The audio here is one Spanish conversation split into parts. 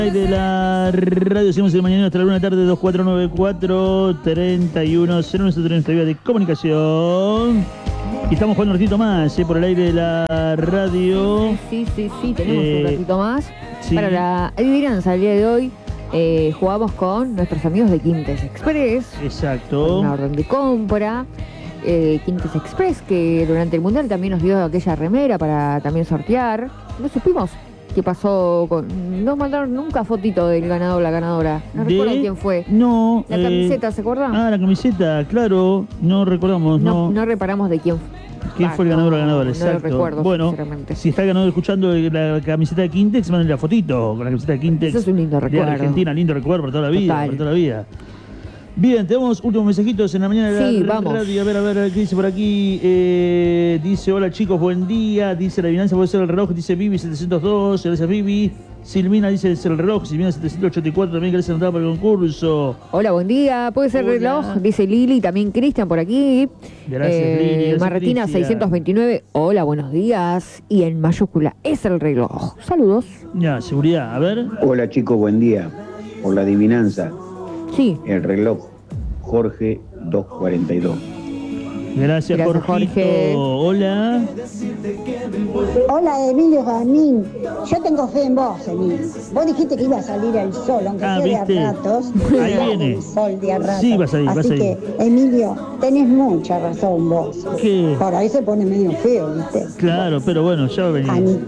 De la radio, seguimos el mañana hasta la 1 de la tarde, 2494-3109, nuestra vía de comunicación. Y estamos jugando un ratito más, por el aire de la radio. Sí, tenemos un ratito más. Sí. Para la adivinanza del día de hoy, jugamos con nuestros amigos de Quintes Express. Exacto. Una orden de compra. Quintes Express, que durante el Mundial también nos dio aquella remera para también sortear. No supimos qué pasó no mandaron nunca fotito del ganador o la ganadora. No recuerdo quién fue. No. La camiseta, ¿se acuerdan? La camiseta, claro. No recordamos, no reparamos de quién fue. ¿Quién fue el ganador o la ganadora? Exacto. No lo recuerdo, bueno, si está el ganador escuchando la camiseta de Quintex, manden la fotito con la camiseta de Quintex. Eso es un lindo recuerdo. De Argentina, lindo recuerdo por toda la vida. Por toda la vida. Bien, tenemos últimos mensajitos en la mañana de la radio. A ver, ¿qué dice por aquí? Dice, hola chicos, buen día. Dice, la adivinanza puede ser el reloj. Dice Vivi 702, gracias Vivi. Silvina dice, es el reloj. Silvina 784, también gracias anotada por el concurso. Hola, buen día. Puede ser reloj, dice Lili. También Cristian por aquí. Gracias, Lili. Martina 629, hola, buenos días. Y en mayúscula, es el reloj. Saludos. Ya, seguridad, a ver. Hola chicos, buen día. Por la adivinanza. Sí. El reloj, Jorge 242. Gracias Jorge. Hola. Hola, Emilio Gamín. Yo tengo fe en vos, Emilio. Vos dijiste que iba a salir el sol, aunque sea ¿viste? de a ratos. Ahí viene. El sol de a ratos. Sí, vas a ir, Así que, Emilio, tenés mucha razón vos. ¿Qué? Por ahí se pone medio feo, ¿viste? Claro, pero bueno, ya va a venir.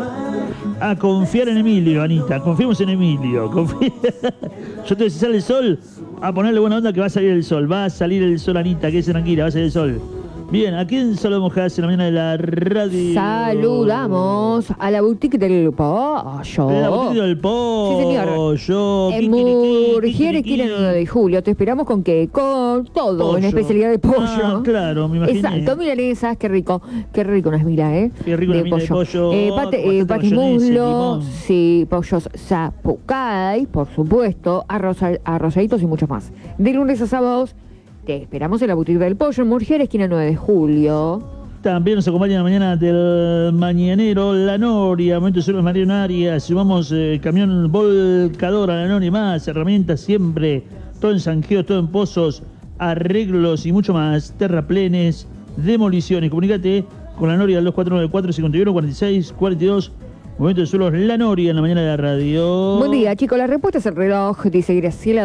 A confiar en Emilio, Anita. Confiemos en Emilio. Yo te decía, si sale el sol, a ponerle buena onda que va a salir el sol. Va a salir el sol, Anita, quédese tranquila, va a salir el sol. Bien, ¿a quién saludamos en la mañana de la radio? Saludamos a la boutique del pollo. La boutique del pollo. Sí, señor. En Murgier, esquina 9 de julio. Te esperamos con qué? Con todo, pollo. En especialidad de pollo. Ah, claro, me imaginé. Exacto, milanesas, qué rico unas milas, ¿eh? Qué rico una mila de pollo. Patimuslo, sí, pollos zapucay, por supuesto, arrozaditos y muchos más. De lunes a sábados, te esperamos en la boutique del pollo en Murgier, esquina 9 de julio. También nos acompaña en la mañana del mañanero La Noria, momento de suelo marionaria. Sumamos camión volcador a La Noria, más herramientas siempre, todo en zanjeos, todo en pozos, arreglos y mucho más. Terraplenes, demoliciones. Comunícate con La Noria al 2494-5146-42. Momento de suelos La Noria en la mañana de la radio. Buen día, chicos. La respuesta es el reloj, dice Graciela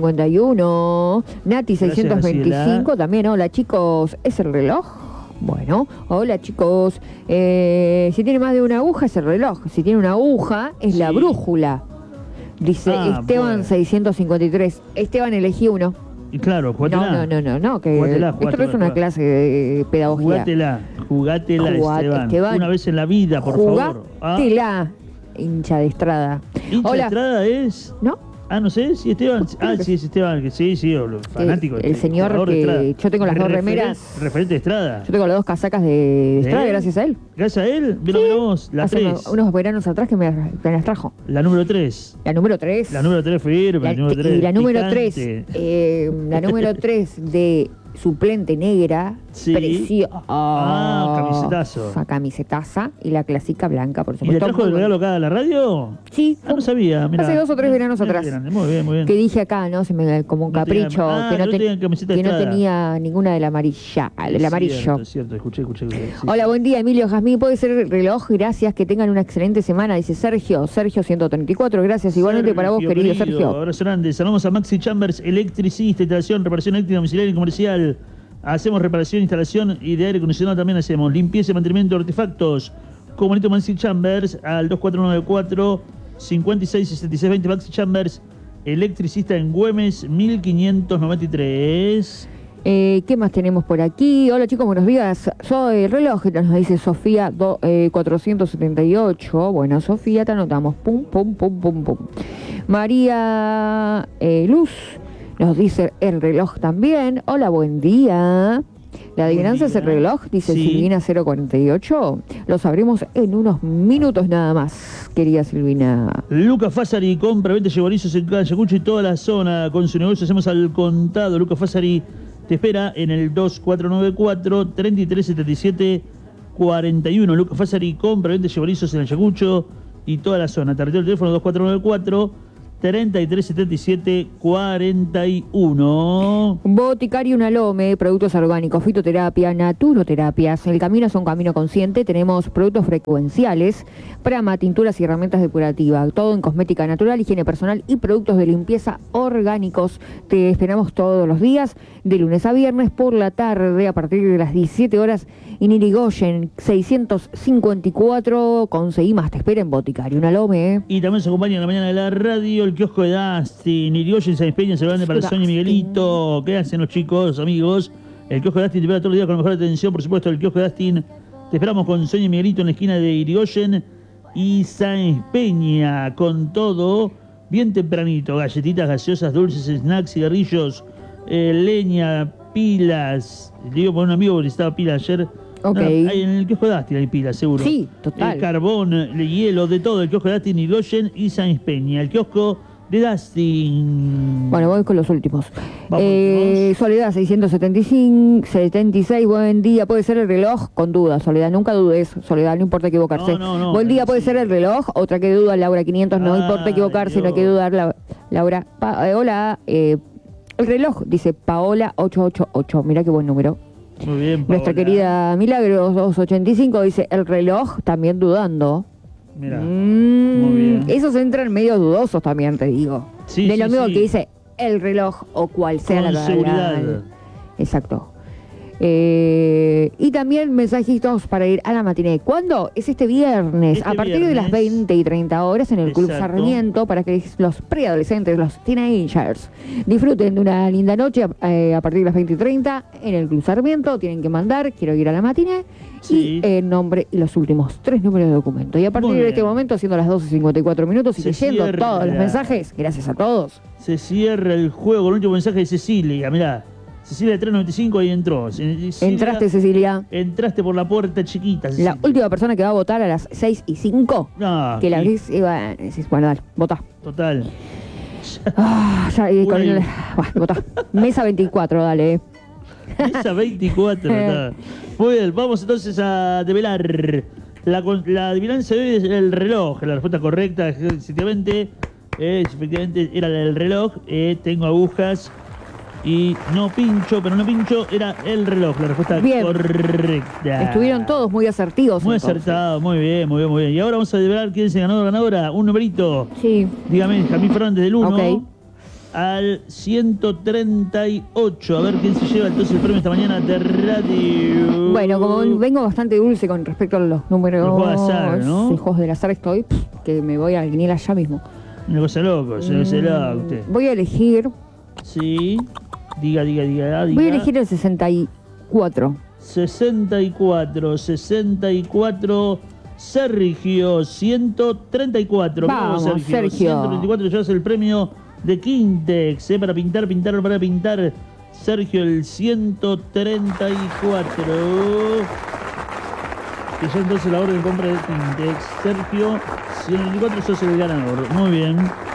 251. Nati 625 Graciela. También. Hola, chicos. ¿Es el reloj? Bueno, hola, chicos. Si tiene más de una aguja, es el reloj. Si tiene una aguja, es la brújula. Dice Esteban 653. Esteban, elegí uno. Y claro, jugátela. No, que jugatela, esto no es una clase de pedagogía. Jugátela, Esteban. Una vez en la vida, por favor. Jugátela, hincha de Estrada. ¿Hincha de Estrada es? ¿No? No sé, si Esteban. Sí, es Esteban, que sí, fanático. El señor que yo tengo las dos remeras. Referente de Estrada. Yo tengo las dos casacas de Estrada gracias a él. Gracias a él, vos, la 3. Unos veranos atrás que me las trajo. La número 3. La número 3. La número 3 firme, la número 3. Y la número 3. La número 3 de suplente negra, preciosa. Camisetazo. Camisetaza y la clásica blanca, por supuesto. ¿Y le trajo el regalo acá a la radio? Sí. No sabía, mirá. Hace 2 o 3 veranos atrás. Muy bien. Que dije acá, ¿no? Como un capricho, que no tenía ninguna del amarillo. Cierto, escuché. Sí. Hola, buen día, Emilio Jazmín. ¿Puede ser el reloj? Gracias, que tengan una excelente semana, dice Sergio 134. Gracias, igualmente para vos, querido Sergio. Abrazo grande. Saludamos a Maxi Chambers, electricista, instalación, reparación eléctrica, domiciliaria y comercial. Hacemos reparación, instalación y de aire acondicionado también hacemos. Limpieza y mantenimiento de artefactos. Comunito Maxi Chambers al 2494-566620. Maxi Chambers, electricista en Güemes, 1593. ¿Qué más tenemos por aquí? Hola chicos, buenos días. Soy el reloj, nos dice Sofía 478. Bueno, Sofía, te anotamos. Pum. María Luz nos dice el reloj también. Hola, buen día. La adivinanza es el reloj, dice Silvina 048. Lo sabremos en unos minutos nada más, querida Silvina. Luca Fasari compra 20 llevarizos en Ayacucho y toda la zona. Con su negocio hacemos al contado. Luca Fasari te espera en el 2494-3377-41. Luca Fasari compra 20 llevarizos en Ayacucho y toda la zona. Territorio del teléfono 3377-41. Boticario Unalome, productos orgánicos, fitoterapia, naturoterapias. El camino es un camino consciente. Tenemos productos frecuenciales, prama, tinturas y herramientas depurativas. Todo en cosmética natural, higiene personal y productos de limpieza orgánicos. Te esperamos todos los días, de lunes a viernes por la tarde, a partir de las 17 horas, en Irigoyen 654. Conseguí más, te espera en Boticario Unalome. Y también se acompaña en la mañana de la radio el kiosco de Dustin, Irigoyen, San Peña, se van para Sonia y Miguelito. ¿Qué hacen los chicos, amigos? El kiosco de Dustin te espera todos los días con la mejor atención, por supuesto. El kiosco de Dustin te esperamos con Sonia y Miguelito en la esquina de Irigoyen y San Peña, con todo bien tempranito. Galletitas, gaseosas, dulces, snacks, cigarrillos, leña, pilas. Le digo por un amigo que necesitaba pilas ayer. Ok. No, hay en el kiosco de Dustin hay pilas, seguro. Sí, total. Carbón, hielo, de todo. El kiosco de Dustin, Irigoyen y San Peña. El kiosco de Dustin. Bueno, voy con los últimos. Vamos. Soledad 676, buen día. Puede ser el reloj, con duda, Soledad, nunca dudes, Soledad, no importa equivocarse. No, buen día, puede sí. ser el reloj, otra que duda, Laura 500, no importa equivocarse, Dios. no hay que dudar, Laura. Hola, el reloj, dice Paola 888, mirá qué buen número. Muy bien, Paola. Nuestra querida Milagros 285 dice el reloj, también dudando. Mirá, muy bien. Esos entran medio dudosos también, te digo. Sí, de lo sí, mismo sí. que dice el reloj o cual sea Con la seguridad. Exacto. Y también mensajitos para ir a la matiné. ¿Cuándo? Es este viernes, Este a partir de las viernes. 20 y 30 horas en el Club Exacto. Sarmiento, para que los preadolescentes, los teenagers, disfruten de una linda noche a partir de las 20 y 30 en el Club Sarmiento. Tienen que mandar, quiero ir a la matiné, Sí. y el nombre y los últimos 3 números de documento. Y a partir Muy de bien. este momento, siendo las 12:54 minutos y Se leyendo cierra. todos los mensajes, gracias a todos. Se cierra el juego con el último mensaje de Cecilia. Mirá, Cecilia de 395 ahí entró. Cecilia, Entraste, Cecilia. entraste por la puerta chiquita, Cecilia. La última persona que va a votar a las 6:05. No, Que la y- abrís y decís, bueno, dale, votá. Total. Ya, Una con y- bueno, votá. Mesa 24, dale. Esa 24. Está. Muy bien, vamos entonces a develar la adivinanza de hoy es el reloj. La respuesta correcta, efectivamente era el reloj. Tengo agujas y no pincho, pero no pincho, era el reloj. La respuesta Bien. correcta. Estuvieron todos muy asertivos. Muy entonces. acertado, muy bien, muy bien, muy bien. Y ahora vamos a develar quién es el ganador o ganadora. Un numerito. Sí. Dígame, Jamín Fernández del 1 Ok. al 138. A ver quién se lleva entonces el premio esta mañana de radio. Bueno, como vengo bastante dulce con respecto a los números. Los juegos de azar, ¿no? Los juegos del azar estoy, que me voy a guinear ya mismo. Una cosa loco, se loco usted. Voy a elegir. Sí. Diga. Voy a elegir el 64. 64. Sergio, 134. Vamos, Bravo, Sergio. 134, llevas el premio de Quintex, para pintar. Sergio, el 134. Que ya entonces la orden de compra de Quintex. Sergio, 134, sos el ganador. Muy bien.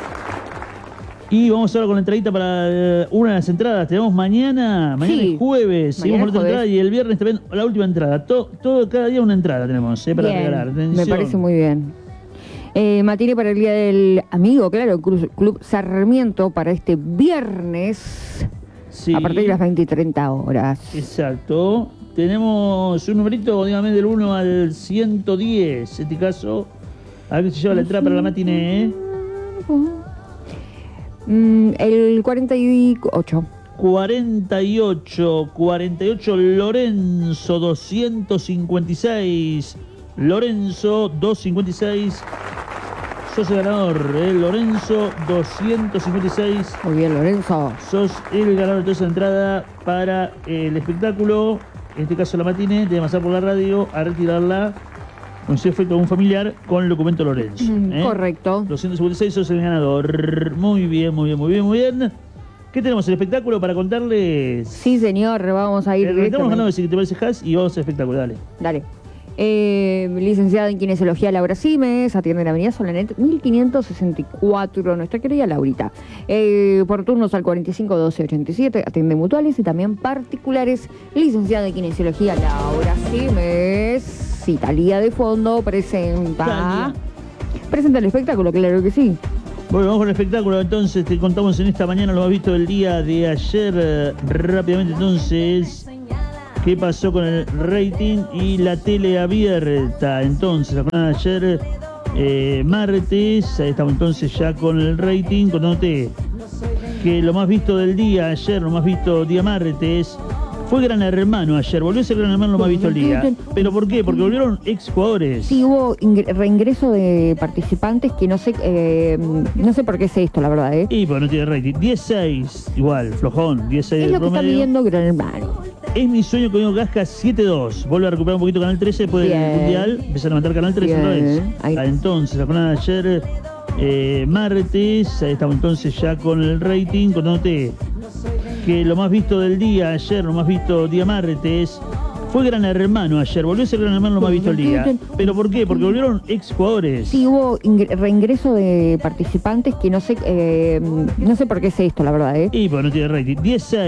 Y vamos ahora con la entradita para una de las entradas. Tenemos mañana Sí. es jueves. Seguimos con Mañana otra es entrada y el viernes también la última entrada. Todo cada día una entrada tenemos para Bien, regalar. me Atención. parece muy bien. Matiné para el Día del Amigo, claro, Club Sarmiento para este viernes Sí, a partir de las 20 y 30 horas. exacto. Tenemos un numerito, dígame, del 1 al 110. En este caso, a ver qué se lleva la entrada para la matiné. El 48. 48 Lorenzo 256. Lorenzo 256. Sos el ganador, Lorenzo 256. Muy bien, Lorenzo. Sos el ganador de esa entrada para el espectáculo. En este caso la matiné. Debe pasar por la radio a retirarla con ese efecto de un familiar con el documento Lorenzo. Correcto. 256 sos el ganador. Muy bien. ¿Qué tenemos? ¿El espectáculo para contarles? Sí, señor, vamos a ir Estamos ganando directamente. de si te parece Has y vamos al espectáculo, dale. Dale. Licenciada en Kinesiología Laura Simes, atiende en Avenida Solanet 1564, nuestra querida Laurita. Por turnos al 45 12 87, atiende mutuales y también particulares. Licenciada en Kinesiología Laura Simes. Italia de fondo presenta. Italia. Presenta el espectáculo, claro que sí. Bueno, vamos con el espectáculo. Entonces, te contamos en esta mañana lo más visto del día de ayer. Rápidamente, entonces, ¿qué pasó con el rating y la tele abierta? Entonces, la jornada de ayer, martes, ahí estamos entonces ya con el rating. Contate que lo más visto del día ayer, lo más visto día martes, fue Gran Hermano ayer. Volvió a ser Gran Hermano lo más visto el día. ¿Pero por qué? Porque volvieron exjugadores. Sí, hubo reingreso de participantes que no sé por qué es esto, la verdad, ¿eh? Y pues no tiene rating. 16, igual, flojón. 16 es lo que está midiendo Gran Hermano. Es mi sueño con Diego Gasca 7-2. Vuelve a recuperar un poquito Canal 13 después del Mundial. Empieza a levantar Canal 13 otra vez. Entonces, la jornada de ayer, martes, ahí estamos entonces ya con el rating. Contate que lo más visto del día ayer, lo más visto día martes, fue Gran Hermano ayer. Volvió a ser Gran Hermano lo más visto el día. ¿Pero por qué? Porque volvieron exjugadores. Sí, hubo reingreso de participantes que no sé por qué es esto, la verdad, ¿eh? Y pues no tiene rating. 16.